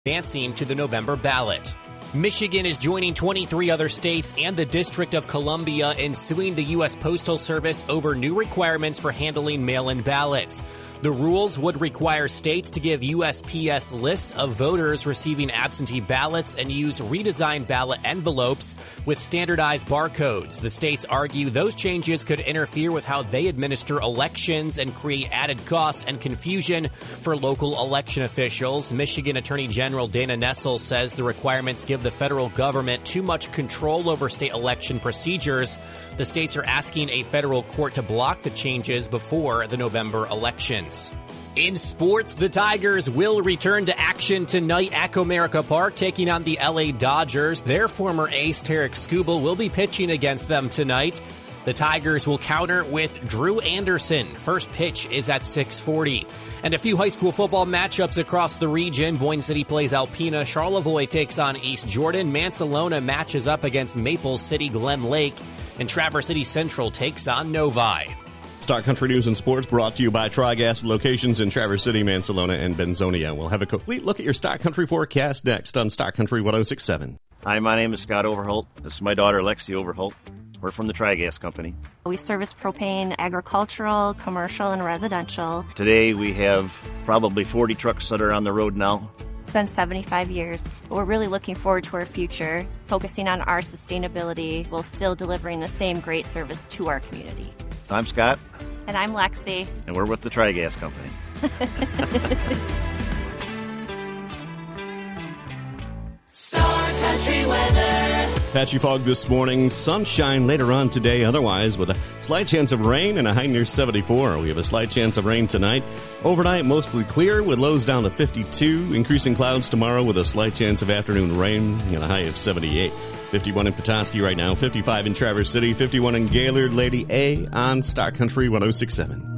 advancing to the November ballot. Michigan is joining 23 other states and the District of Columbia in suing the U.S. Postal Service over new requirements for handling mail-in ballots. The rules would require states to give USPS lists of voters receiving absentee ballots and use redesigned ballot envelopes with standardized barcodes. The states argue those changes could interfere with how they administer elections and create added costs and confusion for local election officials. Michigan Attorney General Dana Nessel says the requirements give the federal government too much control over state election procedures. The states are asking a federal court to block the changes before the November elections. In sports, the Tigers will return to action tonight at Comerica Park, taking on the LA Dodgers. Their former ace, Tarek Skubal, will be pitching against them tonight. The Tigers will counter with Drew Anderson. First pitch is at 6:40. And a few high school football matchups across the region. Boyne City plays Alpena. Charlevoix takes on East Jordan. Mansalona matches up against Maple City Glen Lake. And Traverse City Central takes on Novi. Star Country News and Sports brought to you by Tri-Gas locations in Traverse City, Mansalona, and Benzonia. We'll have a complete look at your Star Country forecast next on Star Country 106.7. Hi, my name is Scott Overholt. This is my daughter, Lexi Overholt. We're from the Tri-Gas Company. We service propane, agricultural, commercial, and residential. Today we have probably 40 trucks that are on the road now. It's been 75 years. We're really looking forward to our future, focusing on our sustainability while still delivering the same great service to our community. I'm Scott. And I'm Lexi. And we're with the Tri-Gas Company. Star Country weather. Patchy fog this morning, sunshine later on today, otherwise with a slight chance of rain and a high near 74. We have a slight chance of rain tonight. Overnight, mostly clear with lows down to 52. Increasing clouds tomorrow with a slight chance of afternoon rain and a high of 78. 51 in Petoskey right now, 55 in Traverse City, 51 in Gaylord. Lady A on Star Country 106.7.